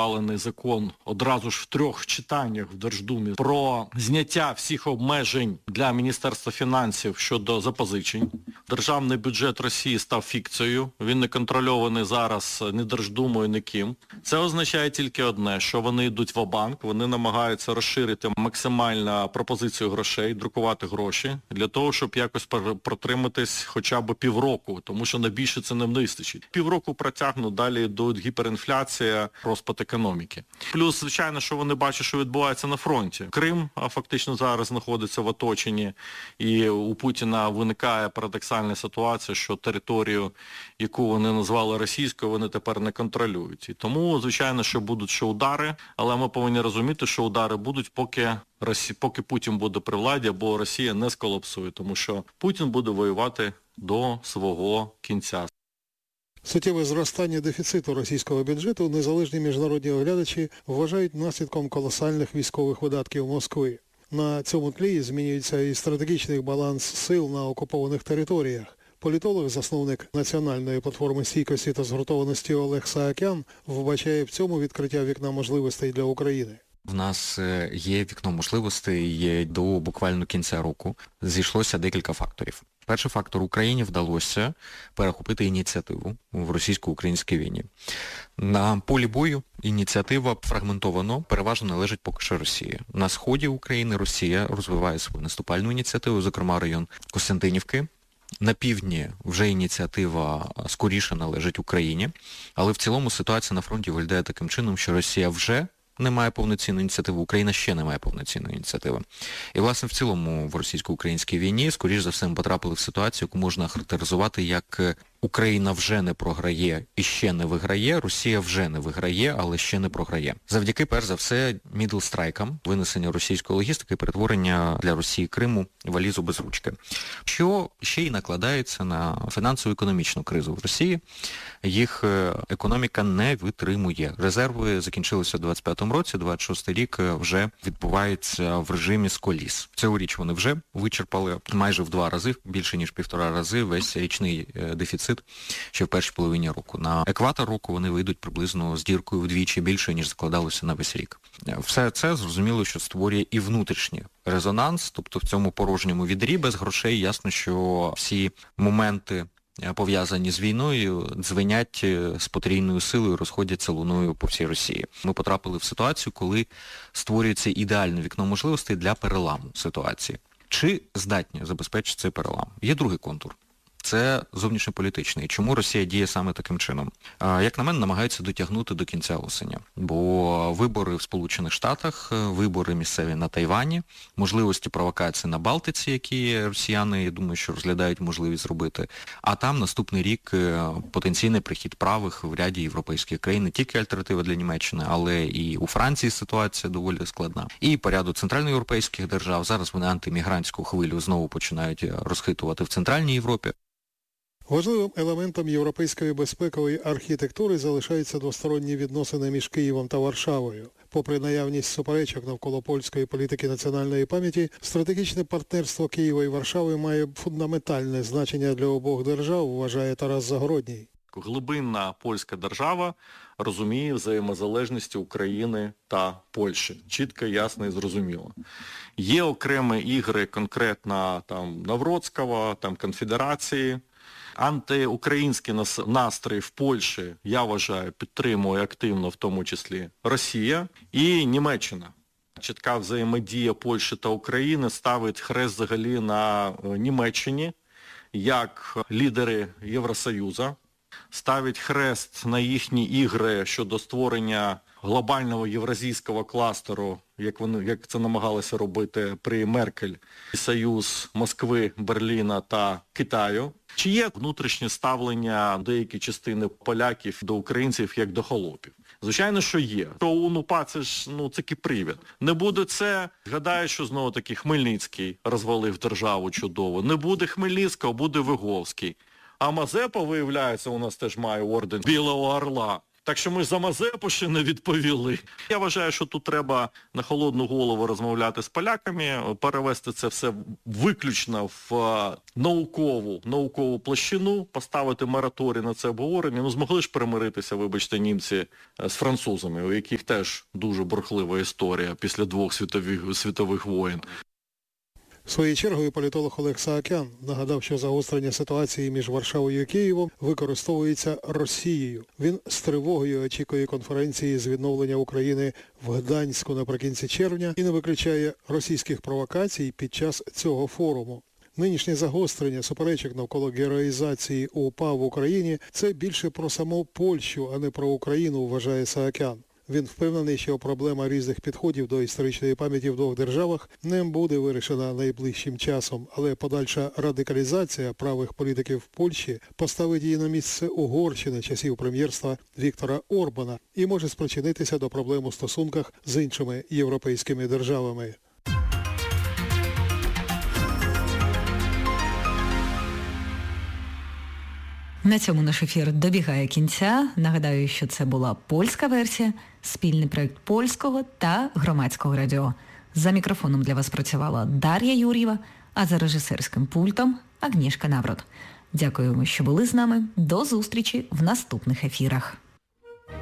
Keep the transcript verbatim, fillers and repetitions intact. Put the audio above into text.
ухвалений закон одразу ж в трьох читаннях в Держдумі про зняття всіх обмежень для Міністерства фінансів щодо запозичень. Державний бюджет Росії став фікцією, він не контрольований зараз ні Держдумою, ні ким. Це означає тільки одне, що вони йдуть ва-банк, вони намагаються розширити максимально пропозицію грошей, друкувати гроші, для того, щоб якось протриматись хоча б півроку, тому що на більше це не вистачить. Півроку протягнуть, далі йдуть гіперінфляція, розпад економіки. Плюс, звичайно, що вони бачать, що відбувається на фронті. Крим фактично зараз знаходиться в оточенні, і у Путіна виникає парадоксальна ситуація, що територію, яку вони назвали російською, вони тепер не контролюють. І тому, звичайно, що будуть ще удари, але ми повинні розуміти, що удари будуть, поки Росі... поки Путін буде при владі, або Росія не сколапсує, тому що Путін буде воювати до свого кінця. Суттєве зростання дефіциту російського бюджету незалежні міжнародні оглядачі вважають наслідком колосальних військових видатків Москви. На цьому тлі змінюється і стратегічний баланс сил на окупованих територіях. Політолог, засновник Національної платформи стійкості та згуртованості Олег Саакян вбачає в цьому відкриття вікна можливостей для України. В нас є вікно можливостей до буквально кінця року. Зійшлося декілька факторів. Перший фактор – Україні вдалося перехопити ініціативу в російсько-українській війні. На полі бою ініціатива фрагментовано, переважно належить поки що Росії. На сході України Росія розвиває свою наступальну ініціативу, зокрема район Костянтинівки. На півдні вже ініціатива скоріше належить Україні, але в цілому ситуація на фронті виглядає таким чином, що Росія вже не має повноцінної ініціативи, Україна ще не має повноцінної ініціативи. І, власне, в цілому в російсько-українській війні, скоріш за все, ми потрапили в ситуацію, яку можна характеризувати як Україна вже не програє і ще не виграє, Росія вже не виграє, але ще не програє. Завдяки, перш за все, мідл-страйкам, винесення російської логістики, перетворення для Росії Криму валізу без ручки. Що ще й накладається на фінансово-економічну кризу в Росії. Їх економіка не витримує. Резерви закінчилися у двадцять п'ятому році, двадцять шостий рік вже відбувається в режимі з коліс. Цьогоріч вони вже вичерпали майже в два рази, більше ніж півтора рази, весь річний дефіцит ще в першій половині року. На екватор року вони вийдуть приблизно з діркою вдвічі більше, ніж закладалося на весь рік. Все це, зрозуміло, що створює і внутрішній резонанс, тобто в цьому порожньому відрі без грошей ясно, що всі моменти, пов'язані з війною, дзвенять з потрійною силою, розходяться луною по всій Росії. Ми потрапили в ситуацію, коли створюється ідеальне вікно можливостей для переламу ситуації. Чи здатні забезпечити цей перелам? Є другий контур. Це зовнішньополітичний. Чому Росія діє саме таким чином? Як на мене, намагаються дотягнути до кінця осені. Бо вибори в Сполучених Штатах, вибори місцеві на Тайвані, можливості провокації на Балтиці, які росіяни, я думаю, що розглядають можливість зробити. А там наступний рік потенційний прихід правих в ряді європейських країн. Не тільки альтернатива для Німеччини, але і у Франції ситуація доволі складна. І по ряду центральноєвропейських держав. Зараз вони антимігрантську хвилю знову починають розхитувати в Центральній Європі. Важливим елементом європейської безпекової архітектури залишаються двосторонні відносини між Києвом та Варшавою. Попри наявність суперечок навколо польської політики національної пам'яті, стратегічне партнерство Києва і Варшави має фундаментальне значення для обох держав, вважає Тарас Загородній. Глибинна польська держава розуміє взаємозалежності України та Польщі. Чітко, ясно і зрозуміло. Є окремі ігри конкретно там Навроцького, там Конфедерації. Антиукраїнські настрої в Польщі, я вважаю, підтримує активно в тому числі Росія і Німеччина. Чітка взаємодія Польщі та України ставить хрест взагалі на Німеччині, як лідери Євросоюзу, ставить хрест на їхні ігри щодо створення глобального євразійського кластеру, як вони, як це намагалися робити при Меркель, союз Москви, Берліна та Китаю. Чи є внутрішнє ставлення деякі частини поляків до українців як до холопів? Звичайно, що є. То УНУПА це ж, ну, це привід. Не буде це, гадаю, що знову таки Хмельницький розвалив державу чудово. Не буде Хмельницького, буде Виговський. А Мазепа, виявляється, у нас теж має орден Білого Орла. Так що ми за Мазепу ще не відповіли. Я вважаю, що тут треба на холодну голову розмовляти з поляками, перевести це все виключно в наукову, наукову площину, поставити мораторій на це обговорення. Ну, змогли ж примиритися, вибачте, німці з французами, у яких теж дуже бурхлива історія після двох світових, світових воєн. Своєю чергою політолог Олег Саакян нагадав, що загострення ситуації між Варшавою і Києвом використовується Росією. Він з тривогою очікує конференції з відновлення України в Гданську наприкінці червня і не виключає російських провокацій під час цього форуму. Нинішнє загострення суперечок навколо героїзації УПА в Україні – це більше про саму Польщу, а не про Україну, вважає Саакян. Він впевнений, що проблема різних підходів до історичної пам'яті в двох державах не буде вирішена найближчим часом, але подальша радикалізація правих політиків в Польщі поставить її на місце Угорщини часів прем'єрства Віктора Орбана і може спричинитися до проблем у стосунках з іншими європейськими державами. На цьому наш ефір добігає кінця. Нагадаю, що це була польська версія, спільний проєкт Польського та Громадського радіо. За мікрофоном для вас працювала Дар'я Юр'єва, а за режисерським пультом Агнішка Наврод. Дякуємо, що були з нами. До зустрічі в наступних ефірах.